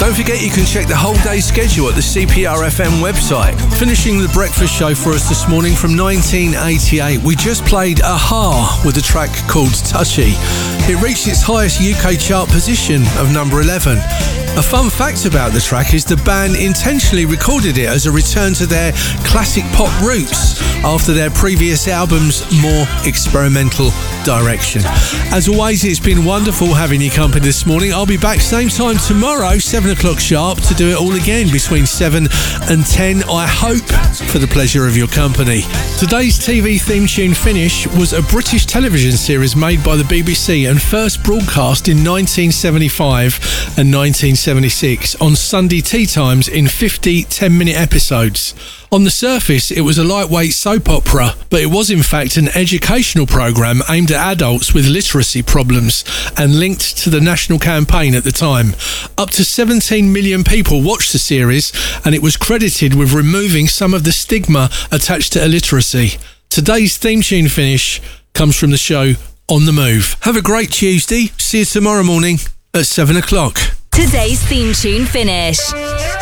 Don't forget you can check the whole day schedule at the CPRFM website. Finishing the breakfast show for us this morning from 1988, we just played Aha with a track called Touchy. It reached its highest UK chart position of number 11. A fun fact about the track is the band intentionally recorded it as a return to their classic pop roots after their previous album's more experimental direction. As always, it's been wonderful having you company this morning. I'll be back same time tomorrow, 7 o'clock sharp, to do it all again between 7 and 10, I hope, for the pleasure of your company. Today's TV theme tune finish was a British television series made by the BBC and first broadcast in 1975 and 1976 on Sunday tea times in 50 10-minute episodes. On the surface, it was a lightweight soap opera, but it was in fact an educational programme aimed at adults with literacy problems and linked to the national campaign at the time. Up to 17 million people watched the series, and it was credited with removing some of the stigma attached to illiteracy. Today's theme tune finish comes from the show On the Move. Have a great Tuesday. See you tomorrow morning at 7 o'clock. Today's theme tune finish.